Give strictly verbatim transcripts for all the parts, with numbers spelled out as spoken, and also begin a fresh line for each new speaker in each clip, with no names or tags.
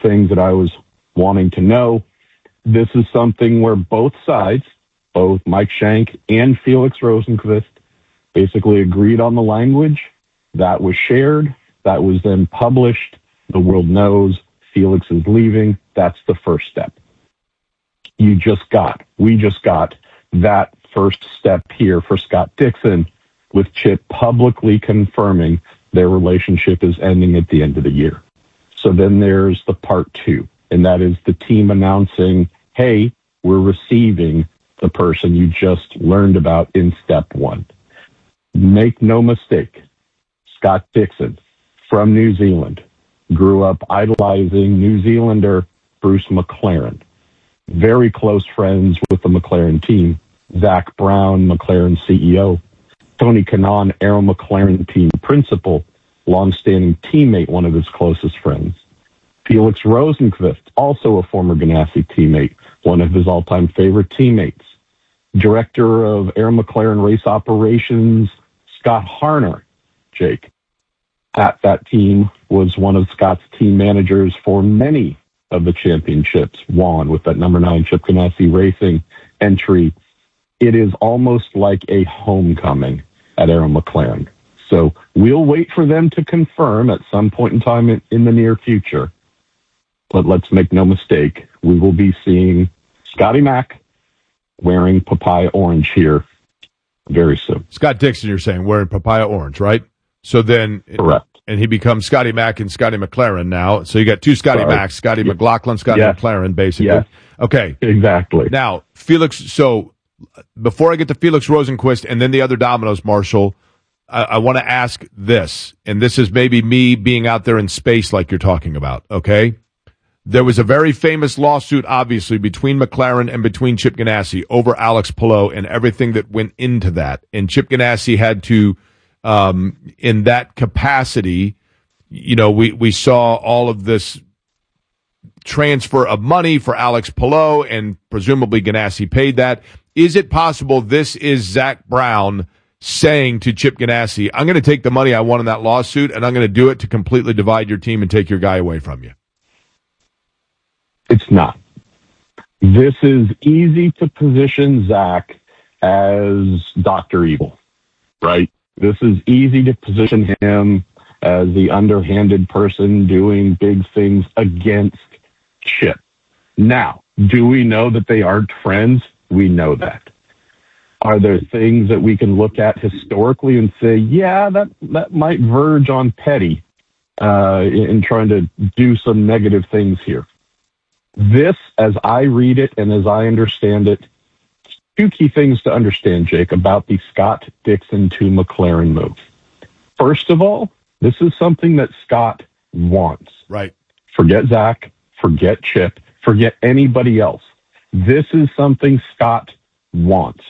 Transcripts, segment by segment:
things that I was wanting to know. This is something where both sides, both Mike Shank and Felix Rosenqvist, basically agreed on the language. That was shared. That was then published. The world knows Felix is leaving. That's the first step. You just got, we just got that first step here for Scott Dixon, with Chip publicly confirming their relationship is ending at the end of the year. So then there's the part two, and that is the team announcing, hey, we're receiving the person you just learned about in step one. Make no mistake, Scott Dixon from New Zealand grew up idolizing New Zealander Bruce McLaren. Very close friends with the McLaren team. Zach Brown, McLaren C E O. Tony Kanaan, Arrow McLaren team principal, longstanding teammate, one of his closest friends. Felix Rosenqvist, also a former Ganassi teammate, one of his all-time favorite teammates. Director of Arrow McLaren race operations, Scott Harner, Jake, at that team, was one of Scott's team managers for many of the championships won with that number nine Chip Ganassi Racing entry. It is almost like a homecoming at Arrow McLaren. So we'll wait for them to confirm at some point in time in, in the near future. But let's make no mistake, we will be seeing Scotty Mack wearing papaya orange here very soon.
Scott Dixon, you're saying, wearing papaya orange, right? So then,
correct.
And he becomes Scotty Mack and Scotty McLaren now. So you got two Scotty
Sorry.
Macks, Scotty
Yeah.
McLaughlin, Scotty
Yes.
McLaren, basically.
Yes.
Okay.
Exactly.
Now, Felix, so before I get to Felix Rosenqvist and then the other dominoes, Marshall, I, I want to ask this, and this is maybe me being out there in space like you're talking about, okay? There was a very famous lawsuit, obviously, between McLaren and between Chip Ganassi over Alex Palou and everything that went into that. And Chip Ganassi had to, um, in that capacity, you know, we, we saw all of this transfer of money for Alex Palou, and presumably Ganassi paid that. Is it possible this is Zach Brown saying to Chip Ganassi, I'm going to take the money I won in that lawsuit, and I'm going to do it to completely divide your team and take your guy away from you?
It's not. This is easy to position Zach as Doctor Evil, right? This is easy to position him as the underhanded person doing big things against Chip. Now, do we know that they aren't friends? We know that. Are there things that we can look at historically and say, yeah, that, that might verge on petty uh, in, in trying to do some negative things here? This, as I read it and as I understand it, two key things to understand, Jake, about the Scott Dixon to McLaren move. First of all, this is something that Scott wants.
Right.
Forget Zach, forget Chip, forget anybody else. This is something Scott wants.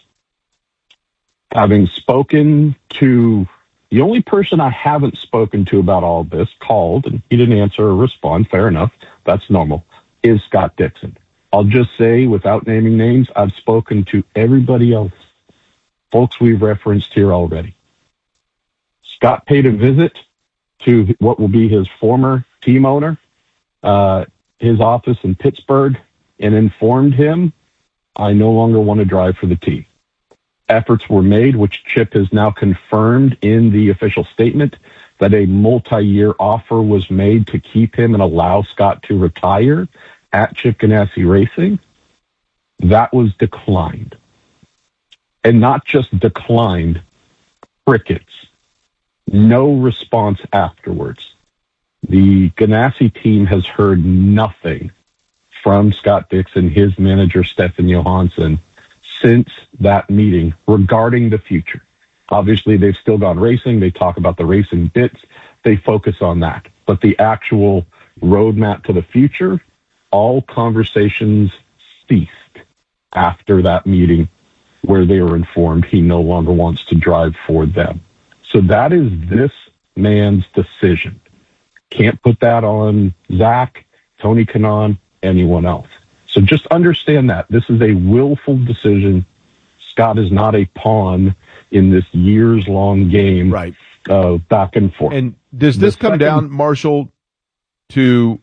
Having spoken to the only person I haven't spoken to about all this, called, and he didn't answer or respond, fair enough, that's normal, is Scott Dixon. I'll just say, without naming names, I've spoken to everybody else, folks we've referenced here already. Scott paid a visit to what will be his former team owner, uh, his office in Pittsburgh, and informed him, I no longer want to drive for the team. Efforts were made, which Chip has now confirmed in the official statement, that a multi-year offer was made to keep him and allow Scott to retire at Chip Ganassi Racing. That was declined. And not just declined, crickets. No response afterwards. The Ganassi team has heard nothing from Scott Dixon, his manager, Stefan Johansson, since that meeting regarding the future. Obviously, they've still gone racing. They talk about the racing bits. They focus on that. But the actual roadmap to the future, all conversations ceased after that meeting where they were informed he no longer wants to drive for them. So that is this man's decision. Can't put that on Zach, Tony Kanaan, anyone else. So just understand that. This is a willful decision. Scott is not a pawn in this years-long game,
right,
of back and forth.
And does this
the
come
second,
down, Marshall, to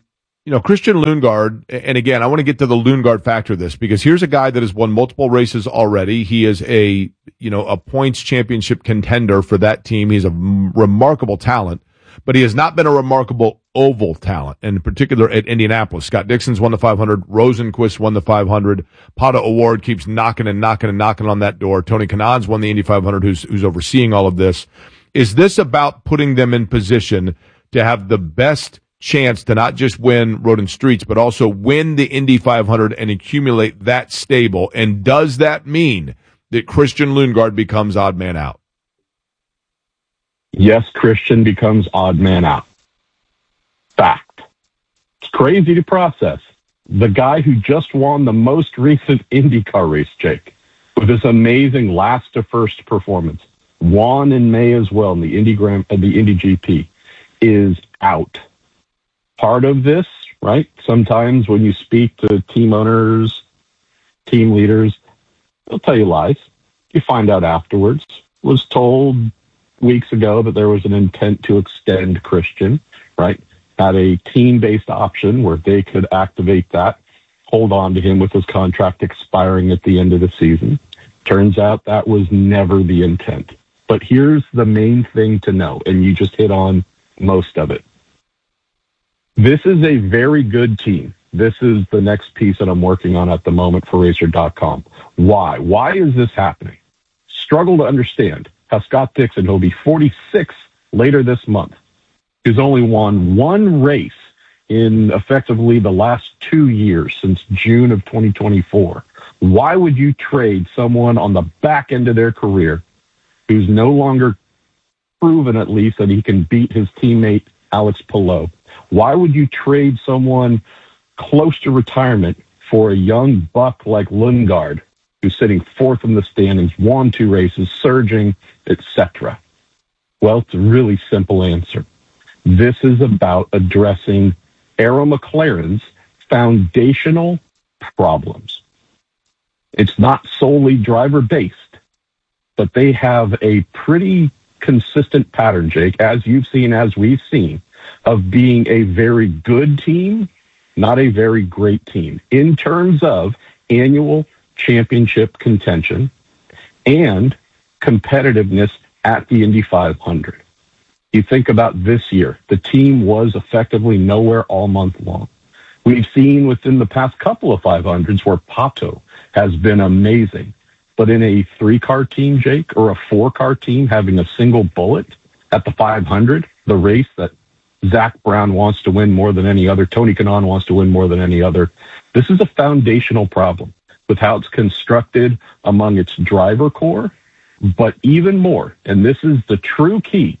you know, Christian Lundgaard, and again, I want to get to the Lundgaard factor of this, because here's a guy that has won multiple races already. He is a, you know, a points championship contender for that team. He's a m- remarkable talent, but he has not been a remarkable oval talent, and in particular at Indianapolis. Scott Dixon's won the five hundred. Rosenquist won the five hundred. Pato O'Ward keeps knocking and knocking and knocking on that door. Tony Kanon's won the Indy five hundred, who's, who's overseeing all of this. Is this about putting them in position to have the best chance to not just win Road and Streets, but also win the Indy five hundred and accumulate that stable? And does that mean that Christian Lundgaard becomes odd man out?
Yes, Christian becomes odd man out. Fact. It's crazy to process. The guy who just won the most recent IndyCar race, Jake, with this amazing last to first performance, won in May as well in the Indy Grand, uh, the Indy G P, is out. Part of this, right? Sometimes when you speak to team owners, team leaders, they'll tell you lies. You find out afterwards. Was told weeks ago that there was an intent to extend Christian, right? Had a team-based option where they could activate that, hold on to him with his contract expiring at the end of the season. Turns out that was never the intent. But here's the main thing to know, and you just hit on most of it. This is a very good team. This is the next piece that I'm working on at the moment for Racer dot com. Why? Why is this happening? Struggle to understand how Scott Dixon, who'll be forty-six later this month, who's only won one race in effectively the last two years since June of twenty twenty-four. Why would you trade someone on the back end of their career who's no longer proven, at least, that he can beat his teammate Alex Palou? Why would you trade someone close to retirement for a young buck like Lundgaard, who's sitting fourth in the standings, won two races, surging, et cetera? Well, it's a really simple answer. This is about addressing Arrow McLaren's foundational problems. It's not solely driver-based, but they have a pretty consistent pattern, Jake, as you've seen, as we've seen, of being a very good team, not a very great team, in terms of annual championship contention and competitiveness at the Indy five hundred. You think about this year, the team was effectively nowhere all month long. We've seen within the past couple of five hundreds where Pato has been amazing, but in a three-car team, Jake, or a four-car team having a single bullet at the five hundred, the race that Zach Brown wants to win more than any other, Tony Kanaan wants to win more than any other. This is a foundational problem with how it's constructed among its driver core, but even more, and this is the true key,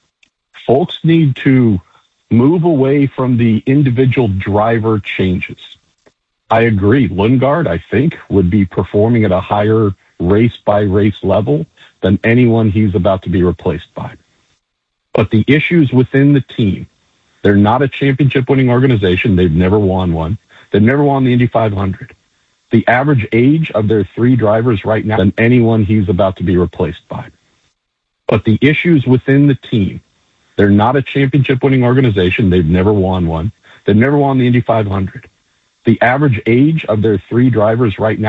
folks need to move away from the individual driver changes. I agree. Lundgaard, I think, would be performing at a higher race-by-race level than anyone he's about to be replaced by. But the issues within the team, they're not a championship-winning organization. They've never won one. They've never won the Indy five hundred. The average age of their three drivers right now than anyone he's about to be replaced by. But the issues within the team, they're not a championship-winning organization. They've never won one. They've never won the Indy five hundred. The average age of their three drivers right now